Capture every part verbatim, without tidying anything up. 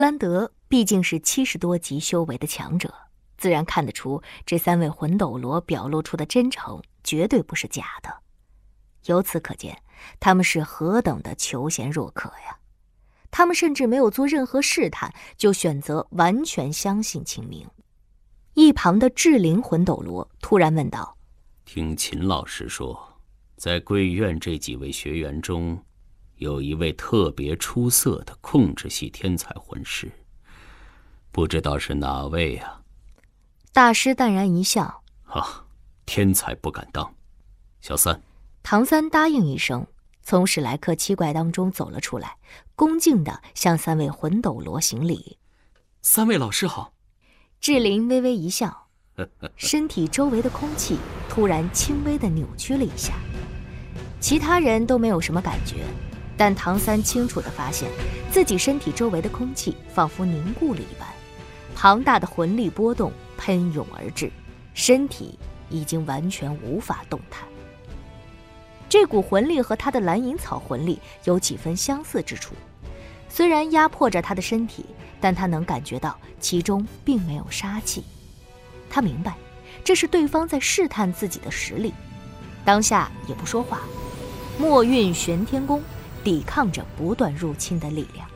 兰德毕竟是七十多级修为的强者，自然看得出这三位魂斗罗表露出的真诚绝对不是假的。由此可见，他们是何等的求贤若渴呀！他们甚至没有做任何试探，就选择完全相信秦明。一旁的智灵魂斗罗突然问道：“ 听秦老师说，在贵院这几位学员中，有一位特别出色的控制系天才魂师，不知道是哪位啊？” 大师淡然一笑：“ 啊，天才不敢当。小三。” 唐三答应一声，从史莱克七怪当中走了出来，恭敬地向三位魂斗罗行礼：“ 三位老师好。” 智灵微微一笑，身体周围的空气突然轻微地扭曲了一下。其他人都没有什么感觉，但唐三清楚地发现自己身体周围的空气仿佛凝固了一般，庞大的魂力波动喷涌而至，身体已经完全无法动弹。这股魂力和他的蓝银草魂力有几分相似之处，虽然压迫着他的身体，但他能感觉到其中并没有杀气。他明白，这是对方在试探自己的实力。当下也不说话，墨韵玄天功抵抗着不断入侵的力量。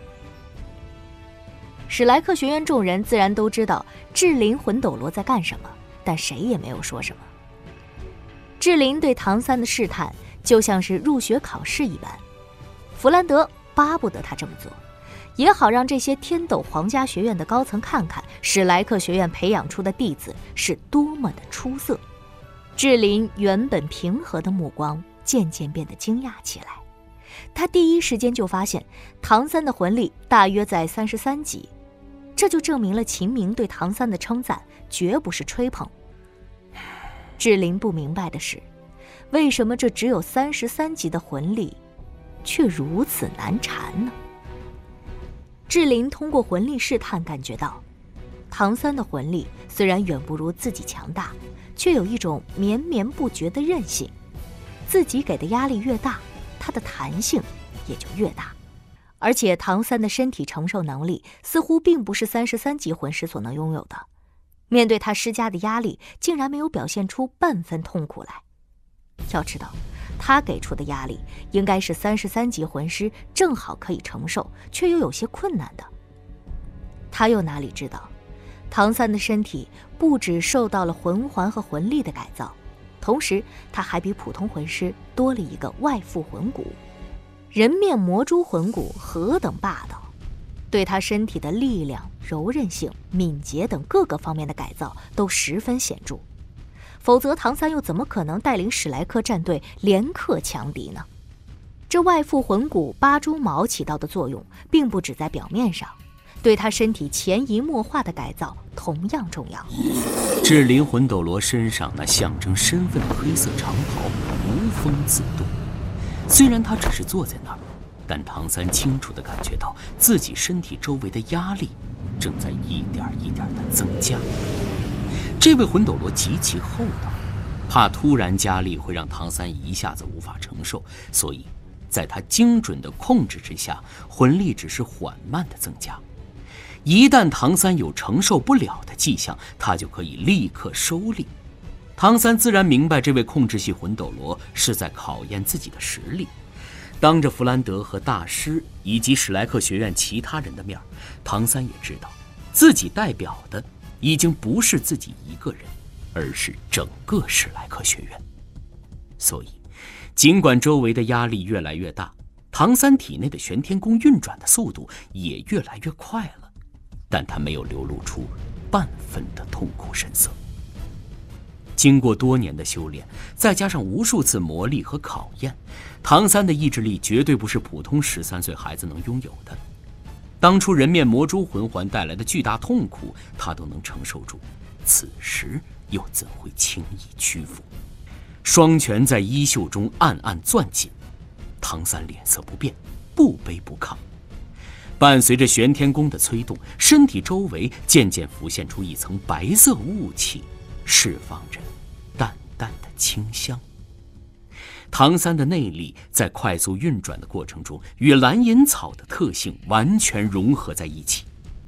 史莱克学院众人自然都知道智灵魂斗罗在干什么，但谁也没有说什么。智灵对唐三的试探就像是入学考试一般，弗兰德巴不得他这么做，也好让这些天斗皇家学院的高层看看史莱克学院培养出的弟子是多么的出色。智灵原本平和的目光渐渐变得惊讶起来，他第一时间就发现唐三的魂力大约在三十三级，这就证明了秦明对唐三的称赞绝不是吹捧。智灵不明白的是，为什么这只有三十三级的魂力却如此难缠呢？智灵通过魂力试探感觉到，唐三的魂力虽然远不如自己强大，却有一种绵绵不绝的韧性。自己给的压力越大，它的弹性也就越大。而且唐三的身体承受能力似乎并不是三十三级魂师所能拥有的，面对他施加的压力，竟然没有表现出半分痛苦来。要知道，他给出的压力应该是三十三级魂师正好可以承受，却又有些困难的。他又哪里知道，唐三的身体不只受到了魂环和魂力的改造，同时他还比普通魂师多了一个外附魂骨。人面魔蛛魂骨何等霸道，对他身体的力量、柔韧性、敏捷等各个方面的改造都十分显著。否则唐三又怎么可能带领史莱克战队连克强敌呢？这外附魂骨八蛛毛起到的作用并不只在表面上，对他身体潜移默化的改造同样重要。 智灵魂斗罗身上那象征身份的黑色长袍无风自动，虽然他只是坐在那儿，但唐三清楚地感觉到自己身体周围的压力正在一点一点地增加。这位魂斗罗极其厚道，怕突然加力会让唐三一下子无法承受，所以在他精准的控制之下，魂力只是缓慢的增加。一旦唐三有承受不了的迹象，他就可以立刻收力。唐三自然明白这位控制系魂斗罗是在考验自己的实力。当着弗兰德和大师以及史莱克学院其他人的面，唐三也知道自己代表的已经不是自己一个人，而是整个史莱克学院。所以尽管周围的压力越来越大，唐三体内的玄天功运转的速度也越来越快了，但他没有流露出半分的痛苦神色。经过多年的修炼，再加上无数次磨砺和考验，唐三的意志力绝对不是普通十三岁孩子能拥有的。当初人面魔蛛魂环带来的巨大痛苦，他都能承受住，此时又怎会轻易屈服？双拳在衣袖中暗暗攥紧，唐三脸色不变，不卑不亢。伴随着玄天功的催动，身体周围渐渐浮现出一层白色雾气，释放着淡淡的清香。唐三的内力在快速运转的过程中，与蓝银草的特性完全融合在一起。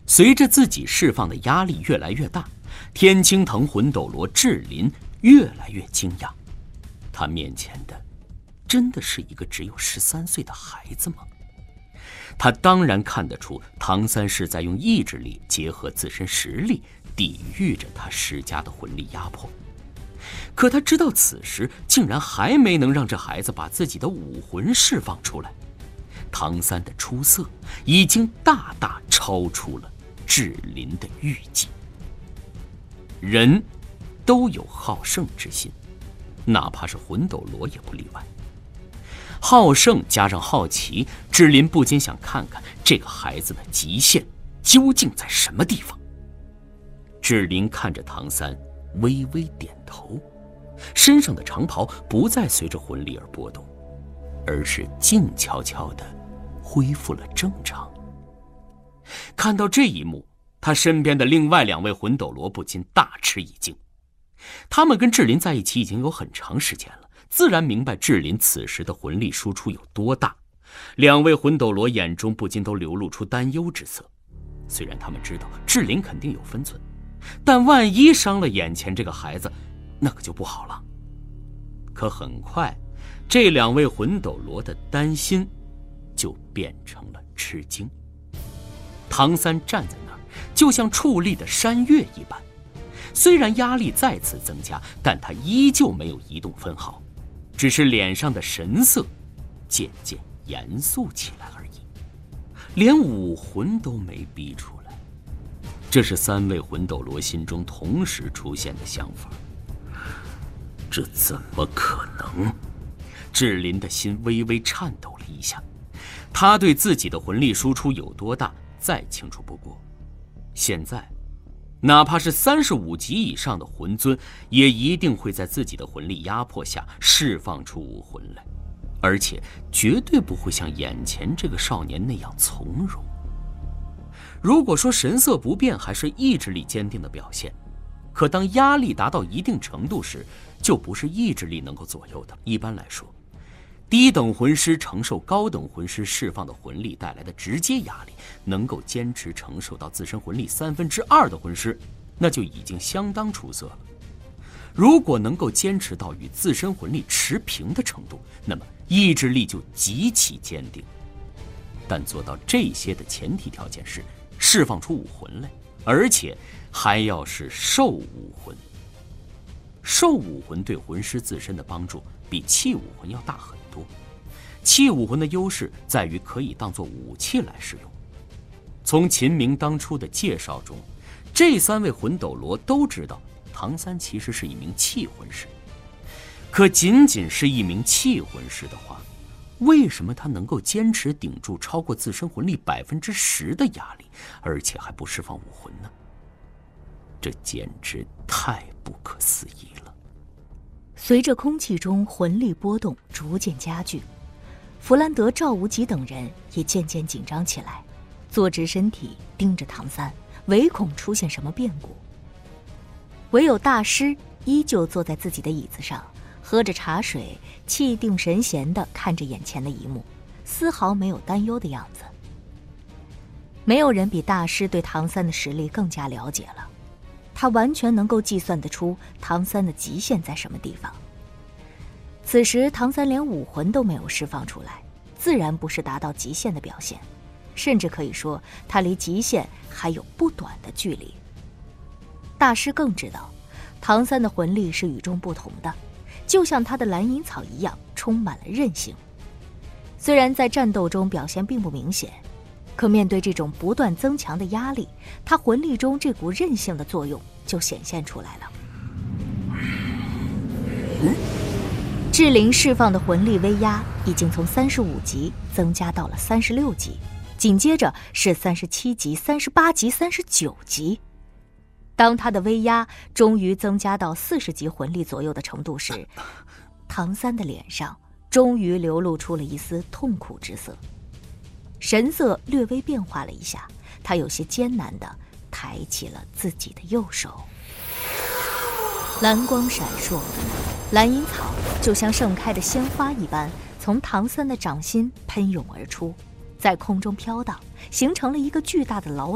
随着自己释放的压力越来越大，天青藤魂斗罗志林越来越惊讶，他面前的真的是一个只有十三岁的孩子吗？他当然看得出唐三是在用意志力结合自身实力抵御着他施加的魂力压迫，可他知道此时竟然还没能让这孩子把自己的武魂释放出来。唐三的出色已经大大超出了志林的预计。人都有好胜之心，哪怕是魂斗罗也不例外。好胜加上好奇，志林不禁想看看这个孩子的极限究竟在什么地方。志林看着唐三，微微点头，身上的长袍不再随着魂力而波动，而是静悄悄地恢复了正常。看到这一幕，他身边的另外两位魂斗罗不禁大吃一惊。他们跟志林在一起已经有很长时间了，自然明白志林此时的魂力输出有多大。两位魂斗罗眼中不禁都流露出担忧之色。虽然他们知道志林肯定有分寸，但万一伤了眼前这个孩子，那可就不好了。可很快，这两位魂斗罗的担心就变成了吃惊。唐三站在那儿，就像矗立的山岳一般，虽然压力再次增加，但他依旧没有移动分毫，只是脸上的神色渐渐严肃起来而已，连武魂都没逼出来。这是三位魂斗罗心中同时出现的想法。这怎么可能？志林的心微微颤抖了一下，他对自己的魂力输出有多大再清楚不过。现在哪怕是三十五级以上的魂尊，也一定会在自己的魂力压迫下释放出武魂来，而且绝对不会像眼前这个少年那样从容。如果说神色不变还是意志力坚定的表现，可当压力达到一定程度时，就不是意志力能够左右的。一般来说，低等魂师承受高等魂师释放的魂力带来的直接压力，能够坚持承受到自身魂力三分之二的魂师，那就已经相当出色了。如果能够坚持到与自身魂力持平的程度，那么意志力就极其坚定。但做到这些的前提条件是释放出武魂来，而且还要是兽武魂。兽武魂对魂师自身的帮助比器武魂要大很多。器武魂的优势在于可以当作武器来使用。从秦明当初的介绍中，这三位魂斗罗都知道唐三其实是一名器魂师。可仅仅是一名器魂师的话，为什么他能够坚持顶住超过自身魂力百分之十的压力，而且还不释放武魂呢？这简直太不可思议了。 随着空气中魂力波动逐渐加剧，弗兰德、赵无极等人也渐渐紧张起来，坐直身体盯着唐三，唯恐出现什么变故。唯有大师依旧坐在自己的椅子上，喝着茶水，气定神闲地看着眼前的一幕，丝毫没有担忧的样子。没有人比大师对唐三的实力更加了解了，他完全能够计算得出唐三的极限在什么地方。此时唐三连武魂都没有释放出来，自然不是达到极限的表现，甚至可以说他离极限还有不短的距离。大师更知道唐三的魂力是与众不同的，就像他的蓝银草一样充满了韧性。虽然在战斗中表现并不明显，可面对这种不断增强的压力，他魂力中这股韧性的作用就显现出来了。志灵释放的魂力威压已经从三十五级增加到了三十六级，紧接着是三十七级、三十八级、三十九级。当他的威压终于增加到四十级魂力左右的程度时，唐三的脸上终于流露出了一丝痛苦之色，神色略微变化了一下，他有些艰难地抬起了自己的右手。蓝光闪烁，蓝银草就像盛开的鲜花一般从唐三的掌心喷涌而出，在空中飘荡，形成了一个巨大的牢